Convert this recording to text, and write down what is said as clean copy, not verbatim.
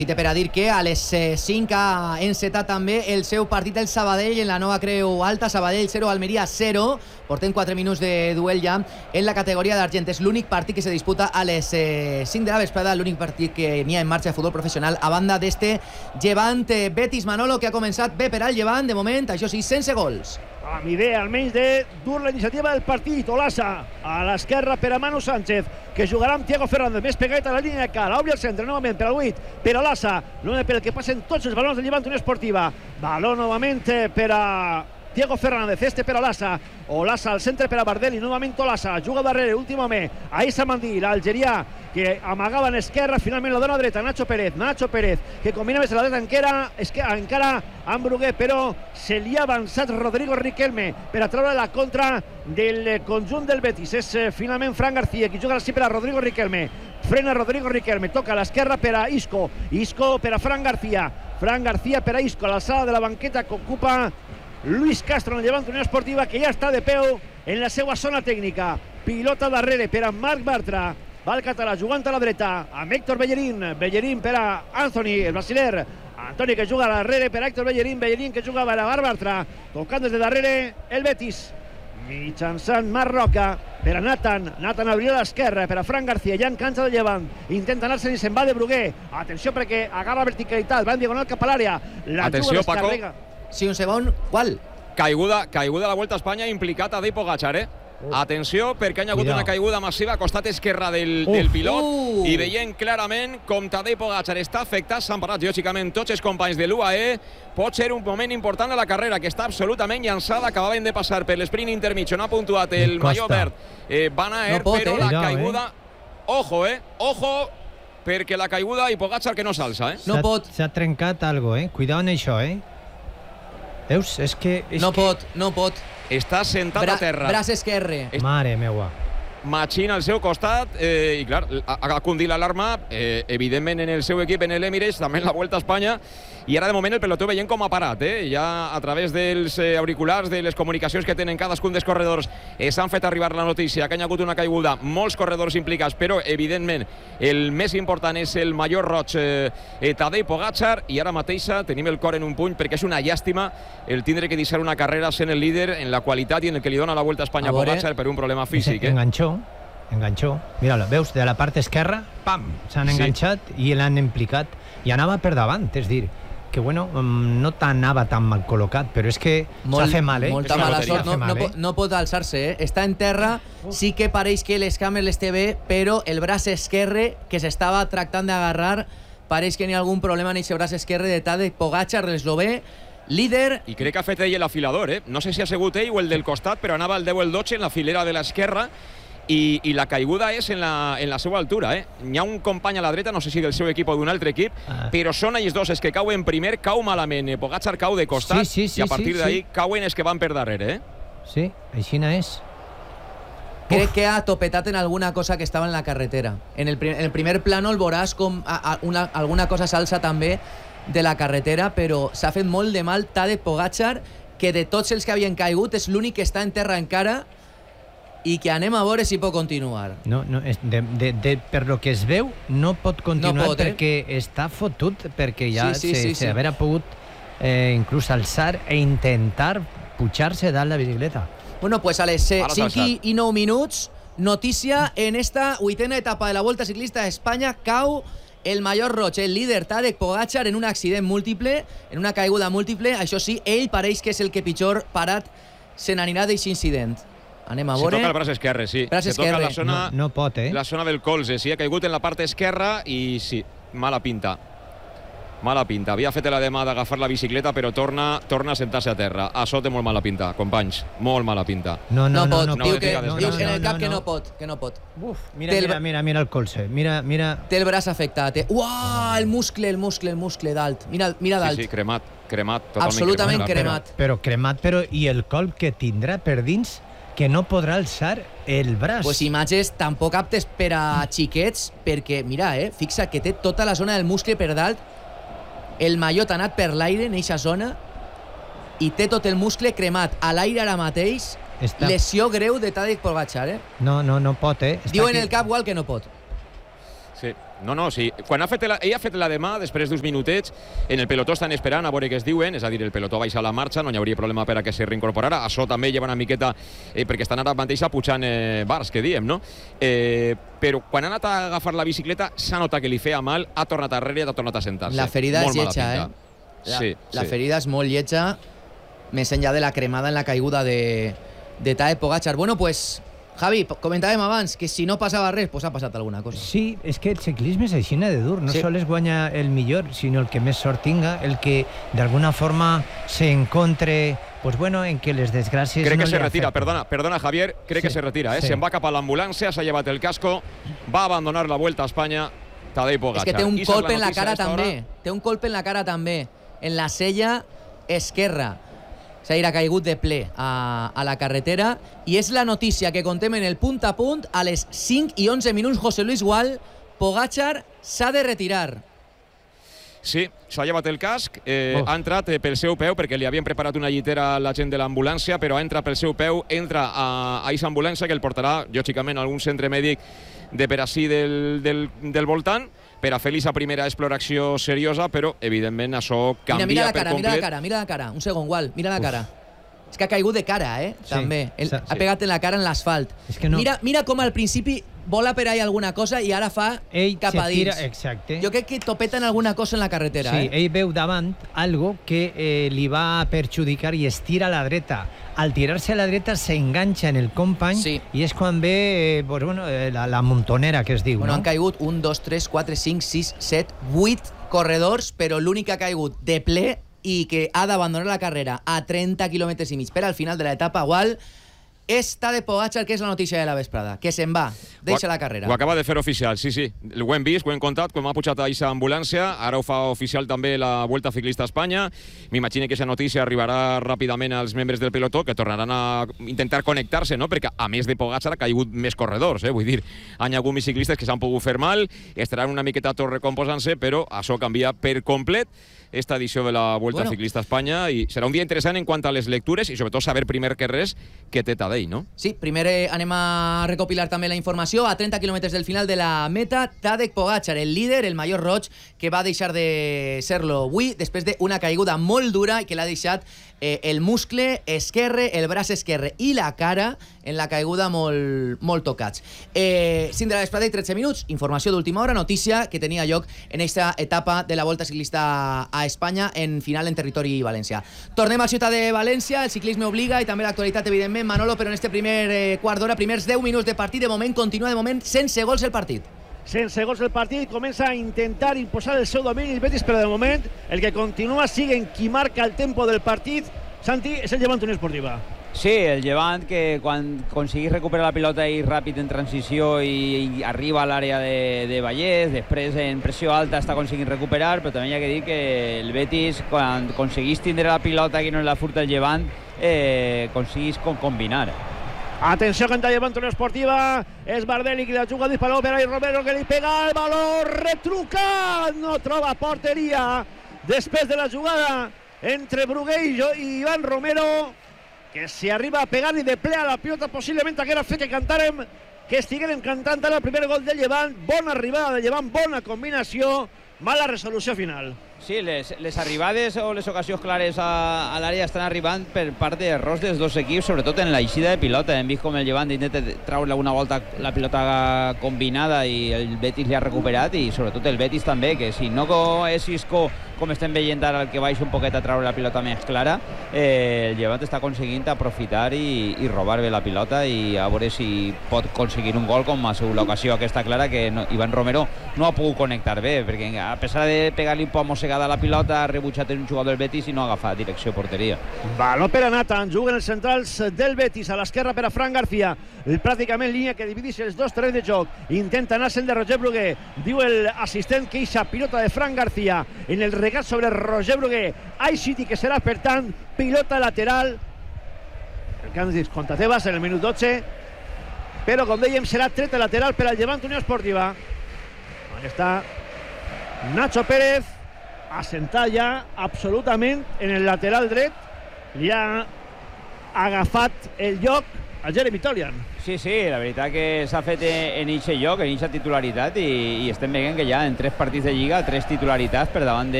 I té per a dir que a les 5 ha encetat també el seu partit el Sabadell en la nova Creu Alta. Sabadell 0, Almeria 0. Portem 4 minuts de duel ja en la categoria d'argent. És l'únic partit que se disputa a les 5 de la vesprada, l'únic partit que n'hi ha en marxa de futbol professional a banda d'este Llevant Betis. Manolo, que ha començat bé per al Llevant, de moment, això sí, sense gols. Amb idea almenys de dur la iniciativa del partit. Olasa a l'esquerra per a Manu Sánchez, que jugarà amb Thiago Fernández, més pegat a la línia de cara. Obri el centre novament per al 8, per a Olasa, només per el que passen tots els balons de Llevant Unió Esportiva. Baló novament per a Thiago Fernández, este per a Olasa. Olasa al centre per a Bardelli, novament Olasa, juga darrere, últim home, a Issa Mandí, l'algerià, que amagava en esquerra, finalment la dona dreta, Nacho Pérez, que combina més a la dreta encara amb Bruguer, però se li ha avançat Rodrigo Riquelme per a treure la contra del conjunt del Betis. És finalment Fran García, qui juga així per a Rodrigo Riquelme. Frena Rodrigo Riquelme, toca a l'esquerra per a Isco per a Fran García per a Isco, a l'alçada de la banqueta que ocupa Luis Castro en el Llevant Unió Esportiva, que ja està de peu en la seva zona tècnica. Pilota darrere per a Marc Bartra, va el català jugant a la dreta amb Héctor Bellerín per a Anthony, el brasiler. Antoni, que juga darrere per a Héctor Bellerín que juga per a Marc Bartra, tocant des de darrere el Betis, mitjançant Marc Roca per a Nathan obrirà a l'esquerra per a Fran García, ja en canxa de Llevant, intenta anar-se'n i se'n va de Bruguer. Atenció, perquè agarra verticalitat, va en diagonal cap a l'àrea, la atenció, juga descarrega. Sí, un segon, qual? Caiguda a la Vuelta a Espanya, implicat a Tadej Pogačar, Atenció, perquè ha hagut una caiguda massiva a costat esquerre del pilot i veient clarament com Tadej Pogačar està afectat. S'han parlat lògicament tots els companys de l'UAE. Pot ser un moment important de la carrera, que està absolutament llançada. Acabaven de passar per l'esprint intermig on ha puntuat el maillot verd Van Aert, però la caiguda... Ojo, perquè la caiguda i Pogačar que no s'alça. No pot. S'ha trencat algo, Cuidado en això, Veus? És que... No pot. Està sentat a terra. Braç esquerre. Mare meua. Machín al seu costat i clar, ha condit l'alarma evidentment en el seu equip, en l'Emirates, també en la Vuelta a Espanya, i ara de moment el pelotó veient com ha parat, ja a través dels auriculars, de les comunicacions que tenen cadascun dels corredors, s'han fet arribar la notícia que hi ha hagut una caiguda, molts corredors implicats, però evidentment el més important és el major roig Tadej Pogačar, i ara mateix tenim el cor en un puny perquè és una llàstima el tindre que deixar una carrera sent el líder en la qualitat i en el que li dona la Vuelta a Espanya a Pogačar per un problema físic. Enganxó. Mira-lo, veus? De la part esquerra, pam! S'han enganxat i l'han implicat. I anava per davant, és dir, que bueno, no anava tan mal col·locat, però és que s'ha fet mal, Molta mala sort, no pot alçar-se, Està en terra, sí que pareix que les cames les té bé, però el braç esquerre que s'estava tractant d'agarrar, pareix que n'hi ha algun problema en aquest braç esquerre de Tadej Pogačar, l'eslovè, líder. I crec que ha fet ell l'afilador, No sé si ha sigut ell o el del costat, però anava el 10 o el 12 en la filera de l'esquerra, i la caiguda és en la seva altura, Hi ha un company a la dreta, no sé si del seu equip o d'un altre equip, però són ells dos els que cauen primer, cau malament, Pogačar cau de costat, i a partir d'ahí cauen els que van per darrere, Sí, així és. Crec que ha topetat en alguna cosa que estava en la carretera. En el primer plano el veuràs com alguna cosa s'alça també de la carretera, però s'ha fet molt de mal Tadej Pogačar, que de tots els que havien caigut és l'únic que està en terra encara, i que anem a veure si pot continuar. No, per lo que es veu, no pot continuar perquè està fotut, perquè ja s'haurà pogut inclús alçar e intentar pujar-se dalt la bicicleta. Bueno, pues a les 5 i 9 minuts, notícia en esta 8ª etapa de la Volta Ciclista a Espanya, cau el major roig, el líder Tadej Pogačar, en un accident múltiple, en una caiguda múltiple. Això sí, ell pareix que és el que pitjor parat se n'anirà d'aquest incident. Anem a veure. Se toca el braç esquerre, sí. Se toca la zona, no pot, la zona del colze. Sí, ha caigut en la part esquerra i sí, mala pinta. Havia fet la demà d'agafar la bicicleta, però torna a sentar-se a terra. Això té molt mala pinta, companys. Molt mala pinta. No pot. Diu en el cap que no pot. Uf, mira el colze. Mira. Té el braç afectat. Uah, el muscle dalt. Mira dalt. Sí, cremat. Absolutament cremat. Però cremat, i el colp que tindrà per dins, que no podrà alçar el braç. Pues imatges tampoc aptes per a xiquets, perquè, mira, fixa que té tota la zona del muscle per dalt, el mallot ha anat per l'aire en eixa zona, i té tot el muscle cremat a l'aire ara mateix. Lesió greu de Tadej Pogačar, No pot, Diu en el cap igual que no pot. Sí, No, sí. Quan ell ha fet la demà, després d'uns minutets, en el pelotó estan esperant a veure què es diuen, és a dir, el pelotó baixa a la marxa, no hi hauria problema per a que se reincorporara. Això també lleva una miqueta, perquè estan ara mateix pujant bars, que diem, no? Però quan ha anat a agafar la bicicleta s'ha notat que li feia mal, ha tornat arrere i ha tornat a sentar-se. La ferida és lletja, La ferida és molt lletja, més enllà de la cremada en la caiguda de Tadej Pogačar. Bueno, pues... Javi, comentàvem abans que si no passava res, pues ha passat alguna cosa. Sí, és que el ciclisme és així de dur. No sols guanya el millor, sinó el que més sort tinga, el que d'alguna forma se encontre, pues bueno, en que les desgràcies crec no que se li retira, afecten. perdona Javier, crec que se retira, se'n va cap a l'ambulància, s'ha llevat el casco, va abandonar la Vuelta a Espanya, Tadej Pogačar. És que té un colpe en la cara també, té un colpe en la cara també, en la cella esquerra. S'ha caigut de ple a la carretera i és la notícia que contem en el punt a punt a les 5 i 11 minuts. José Luis Gual, Pogačar s'ha de retirar. Sí, s'ha llevat el casc, ha entrat pel seu peu, perquè li havien preparat una llitera a la gent de l'ambulància, però ha entrat pel seu peu, entra a aquesta ambulància que el portarà, lògicament, a algun centre mèdic de per ací del voltant, per a fer aquesta primera exploració seriosa, però, evidentment, això canvia per complet. Mira la cara, un segon, Gual, mira la cara. És que ha caigut de cara, també. Ha pegat en la cara en l'asfalt. Mira com al principi vola per ahí alguna cosa i ara fa cap a dins. Exacte. Jo crec que topeta en alguna cosa en la carretera. Sí, ell veu davant algo que li va perjudicar i es tira a la dreta. Al tirar-se a la dreta s'enganxa en el company i és quan ve la montonera que es diu. Han caigut 1, 2, 3, 4, 5, 6, 7, 8 corredors, però l'únic que ha caigut de ple i que ha d'abandonar la carrera a 30 quilòmetres i mig per al final de l'etapa, Gual, és Tadej Pogačar, que és la notícia de la vesprada, que se'n va, deixa la carrera. Ho acaba de fer oficial, sí. Ho hem vist, ho hem contat, quan m'ha pujat a aquesta ambulància, ara ho fa oficial també la Vuelta Ciclista a Espanya. M'imagino que aquesta notícia arribarà ràpidament als membres del pelotó, que tornaran a intentar connectar-se, no? Perquè a més de Pogačar ha caigut més corredors, vull dir, hi ha alguns ciclistes que s'han pogut fer mal, estaran una miqueta tot recomposant-se, però això canvia per complet esta edició de la Vuelta Ciclista a Espanya i serà un dia interessant en quant a les lectures i sobretot saber primer que res què té Tadej, no? Sí, primer anem a recopilar també la informació. A 30 quilòmetres del final de la meta, Tadej Pogačar, el líder, el major roig, que va deixar de ser-lo avui després d'una caiguda molt dura i que l'ha deixat el muscle esquerre, el braç esquerre i la cara en la caiguda molt tocats. 5 de la vesprada i 13 minuts, informació d'última hora, notícia que tenia lloc en aquesta etapa de la Volta Ciclista a Espanya en final en territori valencià. Tornem a Ciutat de València, el ciclisme obliga i també l'actualitat, evidentment, Manolo, però en este primer quart d'hora, primers 10 minuts de partit, de moment continua sense gols el partit. Sense gols el partit, comença a intentar imposar el seu domini el Betis, però de moment el que continua sigue en qui marca el tempo del partit, Santi, és el Llevant Unió Esportiva. Sí, el Llevant que quan aconseguís recuperar la pilota i ràpid en transició i arriba a l'àrea de Vallès, després en pressió alta està aconseguint recuperar, però també hi ha que dir que el Betis quan aconseguís tindre la pilota que no la furta el Llevant, aconseguís combinar. Atenció, canta Llevant Unió Esportiva, és Bardelli qui la juga, disparó per ahí Romero que li pega el valor, retrucat, no troba porteria després de la jugada entre Brugué i Iván Romero, que si arriba a pegar i de ple a la pilota possiblement haguera fet que estiguérem cantant ara el primer gol del Llevant. Bona arribada del Llevant, bona combinació, mala resolució final. Sí, les arribades o les ocasions clares a l'àrea estan arribant per part d'errors dels dos equips, sobretot en l'eixida de pilota. Hem vist com el Llevant intenta treure alguna volta la pilota combinada i el Betis li ha recuperat, i sobretot el Betis també, que si no és Isco, com estem veient ara, el que baixa un poquet a treure la pilota més clara, el Llevant està aconseguint aprofitar i robar bé la pilota, i a veure si pot aconseguir un gol, com ha sigut l'ocasió aquesta clara, que Iván Romero no ha pogut connectar bé, perquè a pesar de pegar-li un poc mossegada la pilota, ha rebutjat un jugador del Betis i no ha agafat direcció porteria. Baló per a Nathan, juguen els centrals del Betis, a l'esquerra per a Fran García, pràcticament línia que divideix els dos terrenys de joc, intenta anar-se'n de Roger Brugué, diu l'assistent que eixa pilota de Fran García en el regat sobre Roger Brugué, Aixiti, que serà per tant pilota lateral, el que han dit contra Tebas en el minut 12, però com dèiem serà treta lateral per al Llevant Unió Esportiva. Aquí està Nacho Pérez, assentat ja absolutament en el lateral dret, li ha agafat el lloc a Jeremy Tolian. Sí, la veritat que s'ha fet en eixe lloc, en eixa titularitat, i estem veient que ja en 3 partits de Lliga, 3 titularitats per davant